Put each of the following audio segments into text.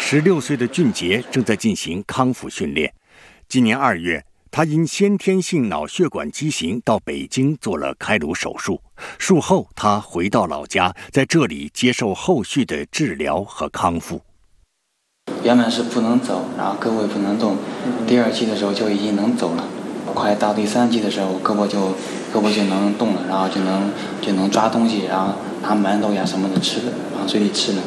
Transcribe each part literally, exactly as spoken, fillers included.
十六岁的俊杰正在进行康复训练。今年二月，他因先天性脑血管畸形到北京做了开颅手术。术后，他回到老家，在这里接受后续的治疗和康复。 原本是不能走，然后胳膊也不能动，第二期的时候就已经能走了。快到第三期的时候，胳膊就胳膊就能动了，然后就能就能抓东西，然后拿馒头呀什么的吃的，往嘴里吃了。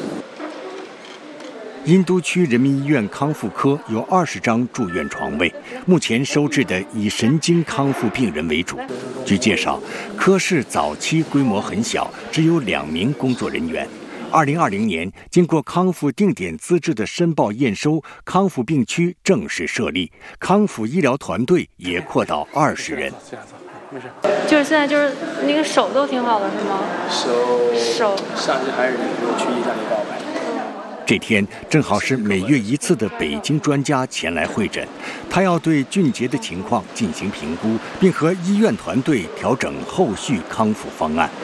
殷都区人民医院康复科有二十张住院床位，目前收治的以神经康复病人为主。据介绍，科室早期规模很小，只有两名工作人员。二零二零年，经过康复定点资质的申报验收，康复病区正式设立，康复医疗团队也扩到二十人。 就是现在就是那个手都挺好的，是吗？ 手手上次还是我去意大利告白。 这天正好是每月一次的北京专家前来会诊，他要对俊杰的情况进行评估，并和医院团队调整后续康复方案。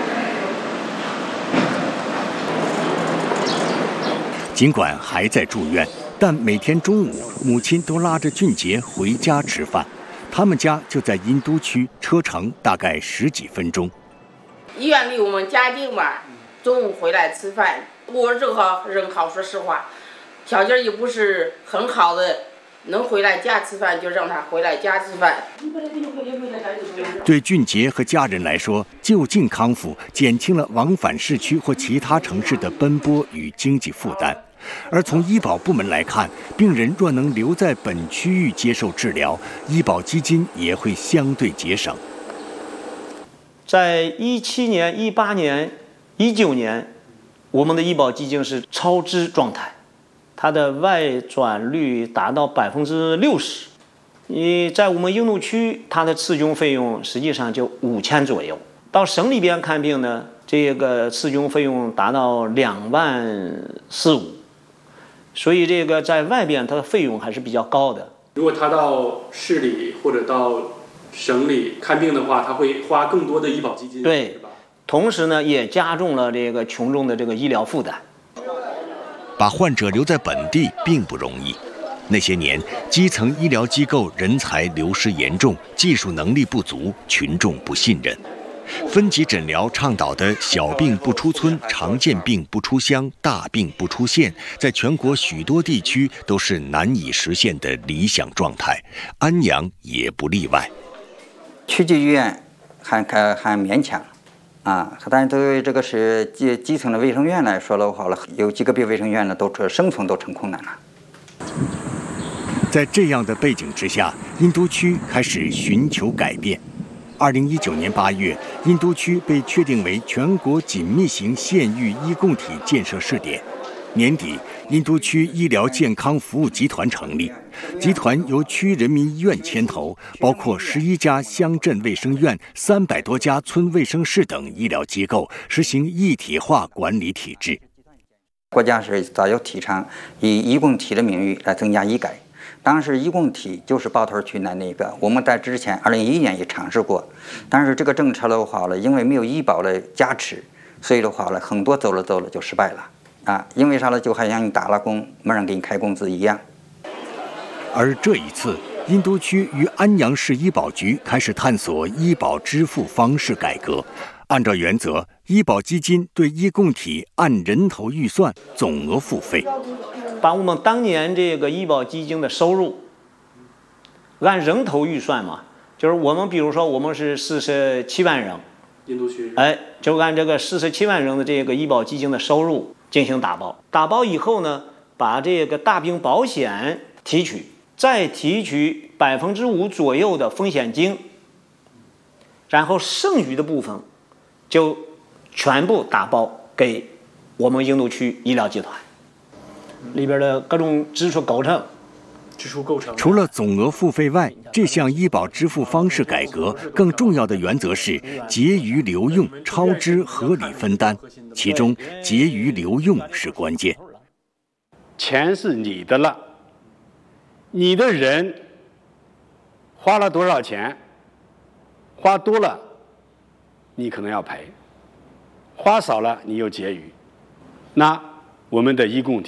尽管还在住院，但每天中午，母亲都拉着俊杰回家吃饭。他们家就在殷都区，车程大概十几分钟。 医院离我们家近嘛，中午回来吃饭。我正好人好，说实话，条件也不是很好的，能回来家吃饭就让他回来家吃饭。 对俊杰和家人来说，就近康复减轻了往返市区或其他城市的奔波与经济负担。而从医保部门来看，病人若能留在本区域接受治疗，医保基金也会相对节省。 在一七年、一八年、一九年，我们的医保基金是超支状态，它的外转率达到百分之六十。你在我们应都区，它的次军费用实际上就五千左右。到省里边看病呢，这个次军费用达到两万四五。所以这个在外边它的费用还是比较高的。 如果他到市里或者到省里看病的话，他会花更多的医保基金， 对， 是吧？ 同时呢，也加重了这个群众的这个医疗负担。 把患者留在本地并不容易。那些年，基层医疗机构人才流失严重，技术能力不足，群众不信任。分级诊疗倡导的小病不出村，常见病不出乡，大病不出县，在全国许多地区都是难以实现的理想状态，安阳也不例外。 区级医院还还还勉强啊，但是对于这个是基基层的卫生院来说的话了，有几个别卫生院呢，都生存都成困难了。 在这样的背景之下，殷都区开始寻求改变。二零一九年八月，殷都区被确定为全国紧密型县域医共体建设试点。年底，殷都区医疗健康服务集团成立，集团由区人民医院牵头，包括十一家乡镇卫生院、三百多家村卫生室等医疗机构，实行一体化管理体制。 国家是早有提倡以医共体的名誉来增加医改。当时医共体就是抱头区的那个，我们在之前二零一一年也尝试过，但是这个政策的话呢，因为没有医保的加持，所以的话呢，很多走了走了就失败了啊！因为啥呢？就好像你打了工，没人给你开工资一样。 而这一次，殷都区与安阳市医保局开始探索医保支付方式改革。按照原则，医保基金对医共体按人头预算，总额付费。 把我们当年这个医保基金的收入按人头预算嘛，就是我们比如说我们是四十七万人， 殷都区， 哎，就按这个四十七万人的这个医保基金的收入进行打包。打包以后呢，把这个大病保险提取，再提取百分之五左右的风险金，然后剩余的部分就全部打包给我们殷都区医疗集团。里边的各种支出构成， 支出构成。 除了总额付费外，这项医保支付方式改革更重要的原则是结余留用、超支合理分担，其中结余留用是关键。 钱是你的了，你的人花了多少钱，花多了你可能要赔，花少了你有结余，那我们的医共体